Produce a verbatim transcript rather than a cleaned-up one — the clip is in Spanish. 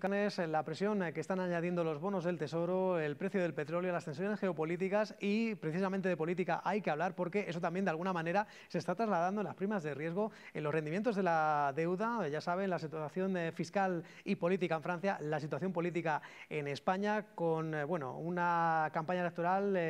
La presión que están añadiendo los bonos del Tesoro, el precio del petróleo, las tensiones geopolíticas, y precisamente de política hay que hablar porque eso también de alguna manera se está trasladando en las primas de riesgo, en los rendimientos de la deuda. Ya saben, la situación fiscal y política en Francia, la situación política en España, con bueno, una campaña electoral